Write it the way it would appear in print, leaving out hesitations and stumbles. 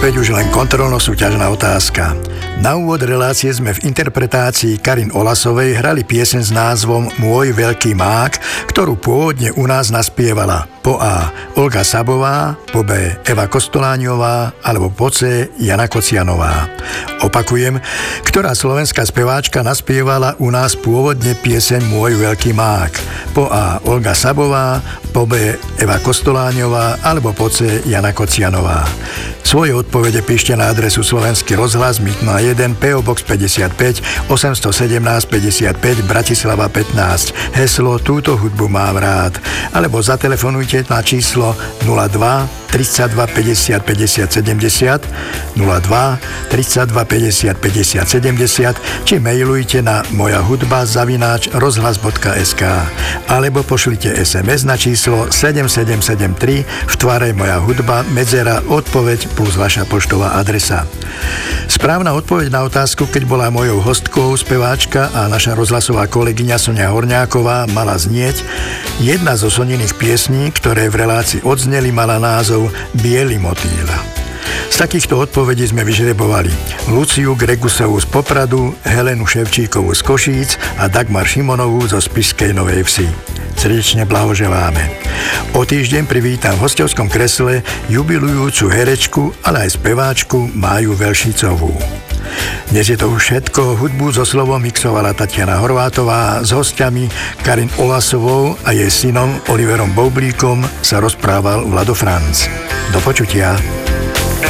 Veď už len kontrolno-súťažná otázka. Na úvod relácie sme v interpretácii Karin Olasovej hrali pieseň s názvom Môj veľký mák, ktorú pôvodne u nás naspievala po A. Olga Sabová, po B. Eva Kostoláňová alebo po C. Jana Kocianová. Opakujem, ktorá slovenská speváčka naspievala u nás pôvodne pieseň Môj veľký mák. Po A. Olga Sabová, po B. Eva Kostoláňová alebo po C. Jana Kocianová. Svoje odpovede píšte na adresu Slovenský rozhlas Mytná 1 PO Box 55 817 55 Bratislava 15. Heslo Túto hudbu mám rád. Alebo zatelefonujte na číslo 02 32 50 50 70 02 32 50 50 70 či mailujte na mojahudba@rozhlas.sk alebo pošlite SMS na číslo 7773 v tvare Moja hudba medzera odpoveď plus vaša poštová adresa. Správna odpoveď na otázku, keď bola mojou hostkou speváčka a naša rozhlasová kolegyňa Sonia Horňáková, mala znieť jedna zo Soniných piesní, ktoré v relácii odzneli, mala názov Biely motýl. Z takýchto odpovedí sme vyžrebovali Luciu Gregusovú z Popradu, Helenu Ševčíkovú z Košíc a Dagmar Šimonovú zo Spišskej Novej Vsi. Srdečne blahoželáme. O týždeň privítam v hostovskom kresle jubilujúcu herečku, ale aj speváčku Máju Velšicovú. Dnes je to už všetko. Hudbu so slovom mixovala Tatiana Horvátová, s hostiami Karin Olasovou a jej synom Oliverom Boublíkom sa rozprával Vlado Franc. Do počutia.